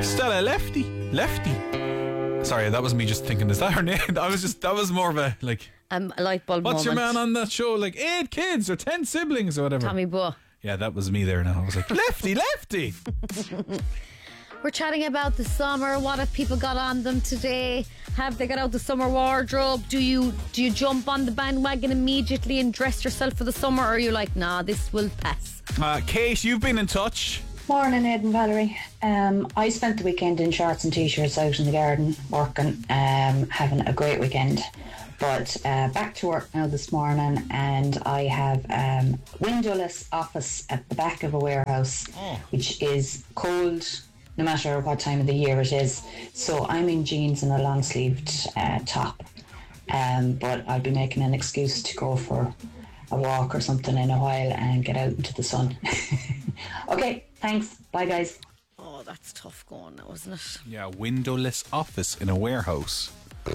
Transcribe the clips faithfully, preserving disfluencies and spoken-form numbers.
Stella, lefty, lefty. Sorry, that was me just thinking, is that her name? I was just, that was more of a, like... Um, a light bulb What's moment. your man on that show? Like, eight kids or ten siblings or whatever. Tommy Boy. Yeah, that was me there now. I was like, lefty, lefty. We're chatting about the summer. What have people got on them today? Have they got out the summer wardrobe? Do you do you jump on the bandwagon immediately and dress yourself for the summer, or are you like, nah, this will pass? Uh, Kate, you've been in touch. Morning, Ed and Valerie. Um, I spent the weekend in shorts and t-shirts out in the garden working, um, having a great weekend. But uh, back to work now this morning, and I have um, windowless office at the back of a warehouse, oh. which is cold no matter what time of the year it is. So I'm in jeans and a long-sleeved uh, top. Um, but I'll be making an excuse to go for a walk or something in a while and get out into the sun. Okay, thanks. Bye, guys. Oh, that's tough going now, isn't it? Yeah, windowless office in a warehouse.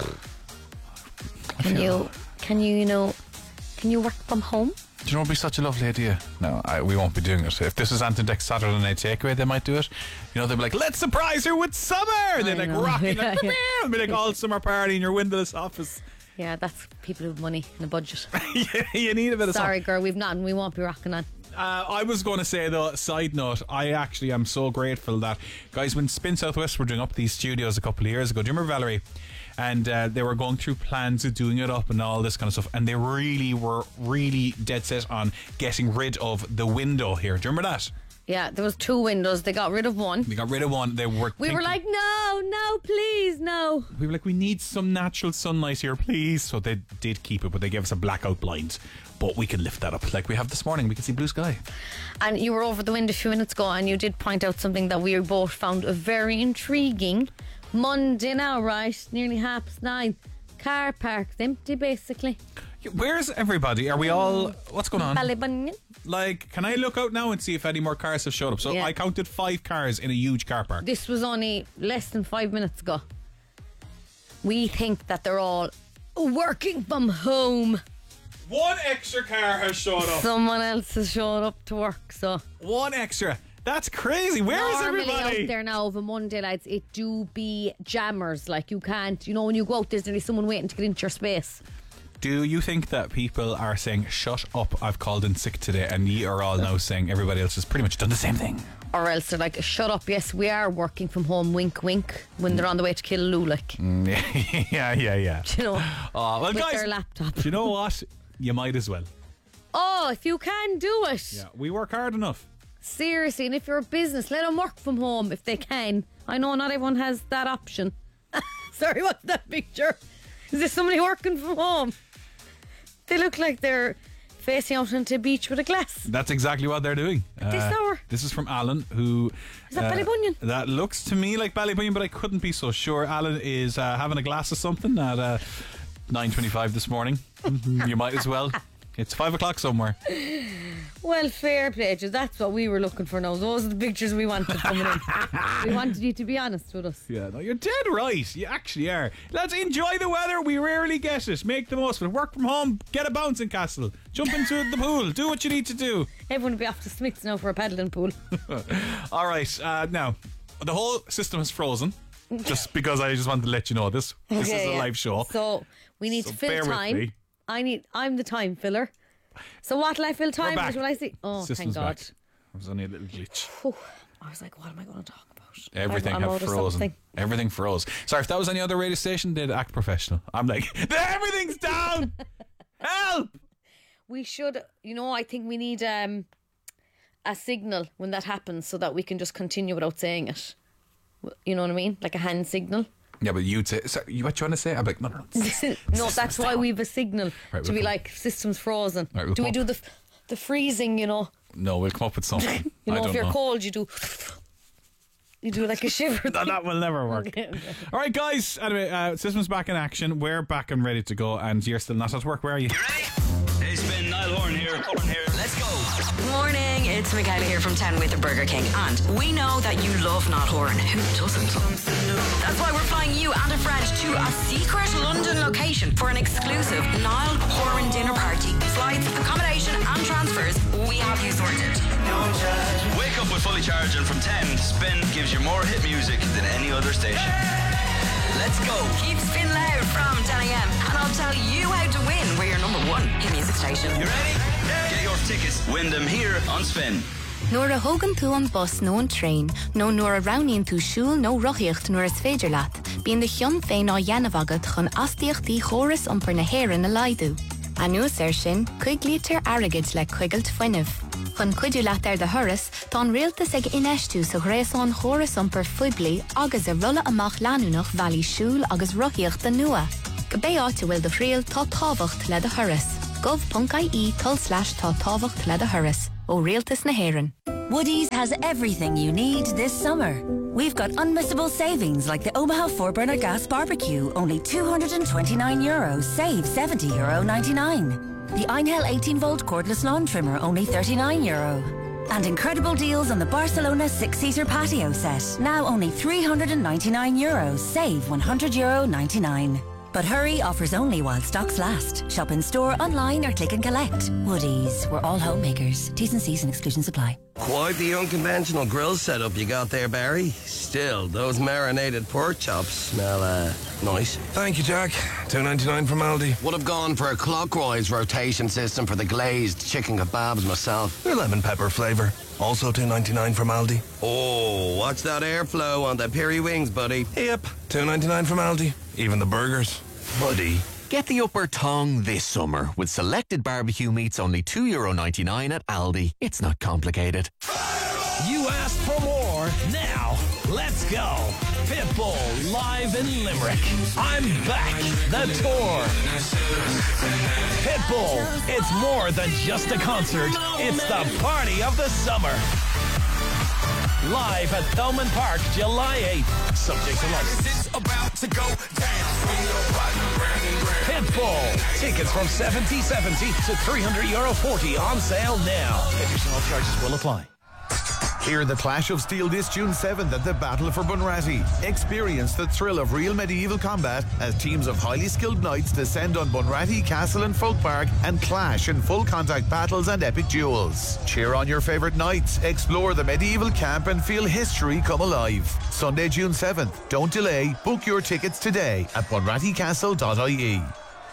Can you, can you, you know, can you work from home? Do you know what would be such a lovely idea? No, I, we won't be doing it. If this is Anton Deck's Saturday Night Takeaway, they might do it. You know, they'll be like, let's surprise her with summer. They're like know. rocking, Yeah, like, yeah. it'll be like all summer party in your windowless office. Yeah, that's people with money and a budget. Yeah, you need a bit of Sorry, something. girl, we've not, and we won't be rocking on. Uh, I was going to say though, side note, I actually am so grateful that, guys, when Spin Southwest were doing up these studios a couple of years ago, do you remember, Valerie? And uh, they were going through plans of doing it up and all this kind of stuff, and they really were really dead set on getting rid of the window here. Do you remember that? Yeah, there was two windows. They got rid of one. They got rid of one. They were. We thinking, were like, no, no, please, no. we were like, we need some natural sunlight here, please. So they did keep it, but they gave us a blackout blind. But we can lift that up, like we have this morning. We can see blue sky. And you were over the window a few minutes ago, and you did point out something that we both found very intriguing. Monday now, right? Nearly half past nine. Car parked empty, basically. Where's everybody? Are we all? What's going on? Ballybunion. Like, can I look out now and see if any more cars have showed up? So Yeah. I counted five cars in a huge car park. This was only less than five minutes ago. We think that they're all working from home. One extra car has showed up. Someone else has showed up to work, so. One extra. That's crazy. Where is Normally everybody? out there now of a Monday, lads, it do be jammers. Like, you can't, you know, when you go out, there's nearly someone waiting to get into your space. Do you think that people are saying, shut up, I've called in sick today, and ye are all now saying everybody else has pretty much done the same thing? Or else they're like, shut up, yes, we are working from home, wink, wink, when they're on the way to kill Lou, like. Mm, yeah, yeah, yeah. You know, Oh, well, with guys, their laptop. do you know what? You might as well. Oh, if you can do it. Yeah, we work hard enough. Seriously, and if you're a business, let them work from home if they can. I know not everyone has that option. Sorry, what's that picture? Is this somebody working from home? They look like they're facing out into a beach with a glass. That's exactly what they're doing. At this hour? This is from Alan, who... Is that Ballybunion? That looks to me like Ballybunion, but I couldn't be so sure. Alan is uh, having a glass of something at uh, nine twenty-five this morning. You might as well. It's five o'clock somewhere. Well, fair play, Joe. That's what we were looking for now. Those are the pictures we wanted coming in. We wanted you to be honest with us. Yeah, no, you're dead right. You actually are. Let's enjoy the weather. We rarely get it. Make the most of it. Work from home. Get a bouncing castle. Jump into the pool. Do what you need to do. Everyone will be off to Smith's now for a paddling pool. All right. Uh, now, the whole system is frozen. Just because I just wanted to let you know this. This Okay, is a yeah. live show. So we need So to fill bear with time. me. I need. I'm the time filler. So what'll I fill time? back. Is what I see. Oh, System's thank God. back. It was only a little glitch. Whew. I was like, what am I going to talk about? Everything I'm, I'm had out of frozen. something. Everything froze. Sorry, if that was any other radio station, they'd act professional. I'm like, everything's down. Help! We should, you know, I think we need um, a signal when that happens so that we can just continue without saying it. You know what I mean? Like a hand signal. Yeah, but you'd say, sorry, you what you want to say? I'm like, no, no, no. No, that's why we have a signal Right, to we'll be come- like systems frozen. Right, we'll do we come do up- the the freezing? You know, No, we'll come up with something. you I know, don't if you're know. cold, you do. You do like a shiver. No, that will never work. Okay, okay. All right, guys. Anyway, uh, system's back in action. We're back and ready to go, and you're still not at work. Where are you? Ready? Hey, Spin, Niall Horan here. Horan here. Let's go. Morning, it's Michaela here from ten with the Burger King, and we know that you love Not Horan. Who doesn't? That's why we're flying you and a friend to a secret London location for an exclusive Niall Horan dinner party. Flights, accommodation and transfers, we have you sorted. Wake up with Fully Charging from ten. Spin gives you more hit music than any other station. Let's go. Keep Spin loud from ten a.m. and I'll tell you how to win. We're your number one hit music station. You ready? Get your tickets. Win them here on Spin. Nuair a thugann tú an bus nó an train, nó nuair a roghnaíonn tú siúl nó rothíocht nuair is féidir leat, bíonn de chion féin á dhéanamh agad chun astaíochtaí chóras iompar na hÉireann a laghadú. Anuas ar sin, chuig lítar airgid le chuigailt foiinnimh. Chun cuidiú leat ar de thuras, tá an rialtas ag inistú sa ghréasán chóras iompar fuiblí agus a rulla amach leanúnach bhealaí siúl agus rothíocht den nua. Go bé áite bhfuil de phríal tá tábhacht le de thuras. gov.ie tull slash tá tábhacht le de thuras. Ó rialtas na hÉireann. Woody's has everything you need this summer. We've got unmissable savings like the Omaha four burner gas barbecue, only two hundred twenty-nine euros, save seventy euro ninety-nine. The Einhell eighteen volt cordless lawn trimmer, only thirty-nine euro. And incredible deals on the Barcelona six-seater patio set, now only three hundred ninety-nine euros, save one hundred euro ninety-nine. But hurry, offers only while stocks last. Shop in store, online or click and collect. Woody's, we're all homemakers. T's and C's and exclusions apply. Quite the unconventional grill setup you got there, Barry. Still, those marinated pork chops smell, uh, nice. Thank you, Jack. two ninety-nine from Aldi. Would have gone for a clockwise rotation system for the glazed chicken kebabs myself. Their lemon pepper flavour. Also two ninety-nine from Aldi. Oh, watch that airflow on the piri wings, buddy. Yep, two ninety-nine from Aldi. Even the burgers. Buddy. Get the upper tongue this summer with selected barbecue meats only two euro ninety-nine at Aldi. It's not complicated. You asked for more. Now, let's go. Pitbull live in Limerick. I'm back. The tour. Pitbull. It's more than just a concert. It's the party of the summer. Live at Thomond Park, July eighth. Subject to license. About to go down. Pitbull. Tickets from seventy seventy to three hundred euro forty on sale now. Additional charges will apply. Hear the clash of steel this June seventh at the Battle for Bunratty. Experience the thrill of real medieval combat as teams of highly skilled knights descend on Bunratty Castle and Folk Park and clash in full contact battles and epic duels. Cheer on your favourite knights, explore the medieval camp and feel history come alive. Sunday, June seventh. Don't delay. Book your tickets today at bunratty castle dot I E.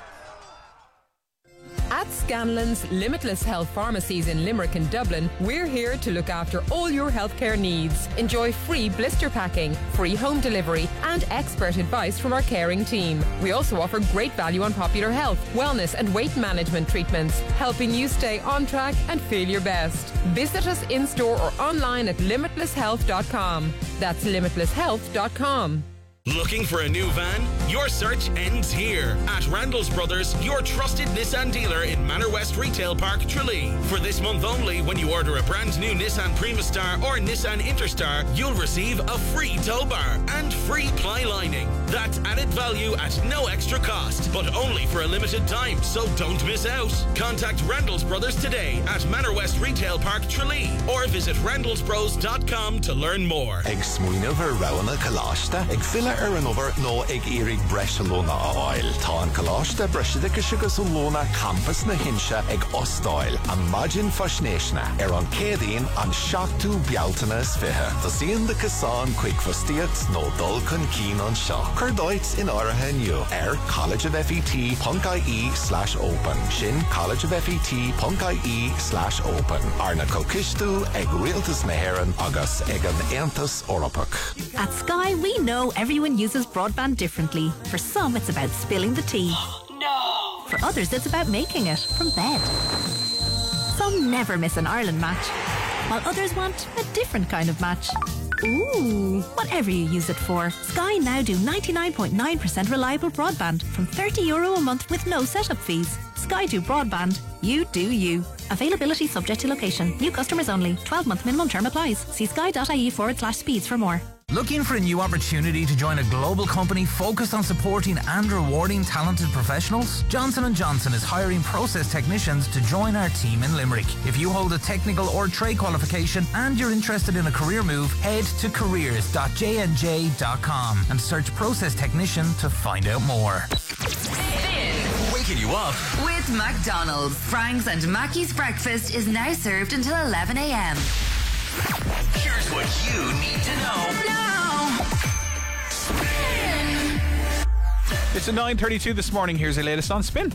At Scanlon's Limitless Health Pharmacies in Limerick and Dublin, we're here to look after all your healthcare needs. Enjoy free blister packing, free home delivery, and expert advice from our caring team. We also offer great value on popular health, wellness, and weight management treatments, helping you stay on track and feel your best. Visit us in store or online at limitless health dot com. That's limitless health dot com. Looking for a new van? Your search ends here at Randall's Brothers, your trusted Nissan dealer in Manor West Retail Park, Tralee. For this month only, when you order a brand new Nissan Primastar or Nissan Interstar, you'll receive a free tow bar and free ply lining. That's added value at no extra cost, but only for a limited time, so don't miss out. Contact Randall's Brothers today at Manor West Retail Park, Tralee, or visit randalls bros dot com to learn more. Ag smuoineh ar rowanna colasta, ag fila ar an over nó ag irig bresalona a oil. Tá an colasta breisidig agus ulona campus na hinse ag ostáil. Imagine fascinationna ar an cédín an seachtú bealtainna is fiche. Tasíon de casán quick fastiat nó dul chun cín an seo. Curdoits in áirithe nniu ar collegeoffet.ie slash open. Sin collegeoffet.ie slash open. Arna cocistú ag rialtas na hÉireann agus ag an Aontas Eorpach. At Sky, we know everyone uses broadband differently. For some, it's about spilling the tea. No! For others, it's about making it from bed. Some never miss an Ireland match, while others want a different kind of match. Ooh, whatever you use it for, Sky now do ninety-nine point nine percent reliable broadband from thirty euro a month with no setup fees. Sky do broadband, you do you. Availability subject to location. New customers only. twelve month minimum term applies. See sky.ie forward slash speeds for more. Looking for a new opportunity to join a global company focused on supporting and rewarding talented professionals? Johnson and Johnson is hiring process technicians to join our team in Limerick. If you hold a technical or trade qualification and you're interested in a career move, head to careers dot j n j dot com and search process technician to find out more. Waking you up With McDonald's. Frank's and Mackey's breakfast is now served until eleven a.m. Here's what you need to know now. It's a nine thirty-two this morning. Here's the latest on Spin.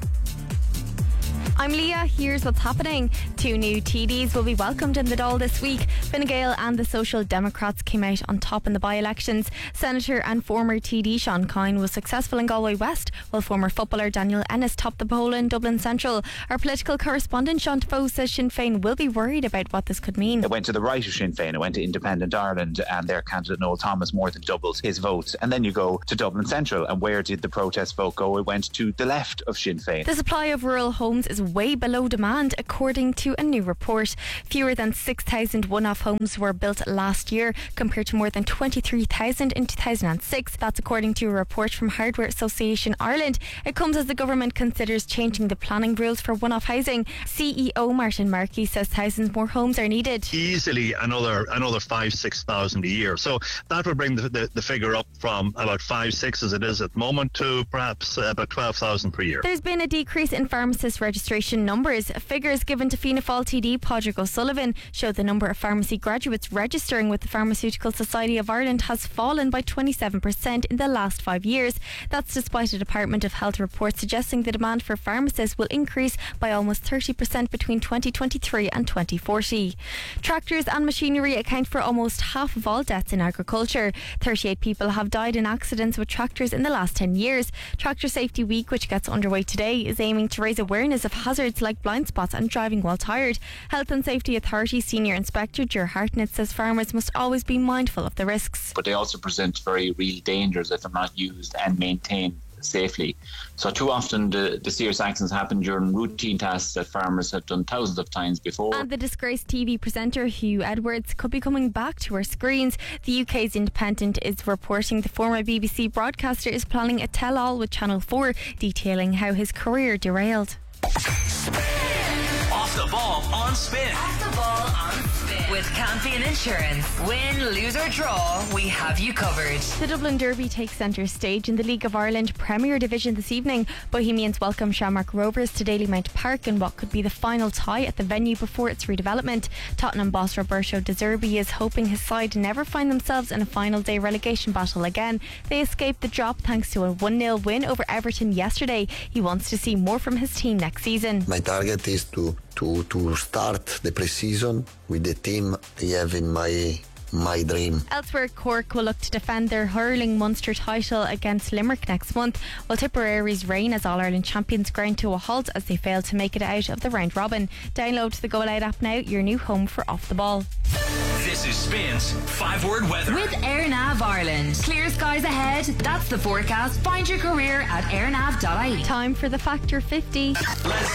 I'm Leah. Here's what's happening. Two new T Ds will be welcomed in the Dáil this week. Fine Gael and the Social Democrats came out on top in the by-elections. Senator and former T D Sean Kine was successful in Galway West, while former footballer Daniel Ennis topped the poll in Dublin Central. Our political correspondent Sean Defoe says Sinn Féin will be worried about what this could mean. It went to the right of Sinn Féin, it went to Independent Ireland, and their candidate Noel Thomas more than doubled his votes. And then you go to Dublin Central, and where did the protest vote go? It went to the left of Sinn Féin. The supply of rural homes is way below demand, according to a new report. Fewer than six thousand one-off homes were built last year, compared to more than twenty-three thousand in two thousand six. That's according to a report from Hardware Association Ireland. It comes as the government considers changing the planning rules for one-off housing. C E O Martin Markey says thousands more homes are needed. Easily another another five, six thousand a year. So that would bring the, the, the figure up from about five, six as it is at the moment to perhaps uh, about twelve thousand per year. There's been a decrease in pharmacist registration numbers. Figures given to Fianna Fáil T D Padraig O'Sullivan show the number of pharmacy graduates registering with the Pharmaceutical Society of Ireland has fallen by twenty-seven percent in the last five years. That's despite a Department of Health report suggesting the demand for pharmacists will increase by almost thirty percent between twenty twenty-three and twenty forty. Tractors and machinery account for almost half of all deaths in agriculture. thirty-eight people have died in accidents with tractors in the last ten years. Tractor Safety Week, which gets underway today, is aiming to raise awareness of hazards like blind spots and driving while tired. Health and Safety Authority Senior Inspector Ger Hartnett says farmers must always be mindful of the risks. But they also present very real dangers if they're not used and maintained safely. So too often the, the serious accidents happen during routine tasks that farmers have done thousands of times before. And the disgraced T V presenter Hugh Edwards could be coming back to our screens. The U K's Independent is reporting the former B B C broadcaster is planning a tell-all with Channel four, detailing how his career derailed. Off the ball on Spin. Off the ball on Spin. With Campion Insurance. Win, lose or draw, we have you covered. The Dublin Derby takes centre stage in the League of Ireland Premier Division this evening. Bohemians welcome Shamrock Rovers to Dalymount Park in what could be the final tie at the venue before its redevelopment. Tottenham boss Roberto De Zerbi is hoping his side never find themselves in a final day relegation battle again. They escaped the drop thanks to a one nil win over Everton yesterday. He wants to see more from his team next season. My target is to to to start the pre-season with the team I have in my my dream. Elsewhere, Cork will look to defend their hurling Munster title against Limerick next month, while Tipperary's reign as All-Ireland champions ground to a halt as they failed to make it out of the round robin. Download the Go Loud app now, your new home for Off the Ball. This is Spin's five-word weather. With AirNav Ireland. Clear skies ahead. That's the forecast. Find your career at airnav dot I E. Time for the Factor fifty. Let's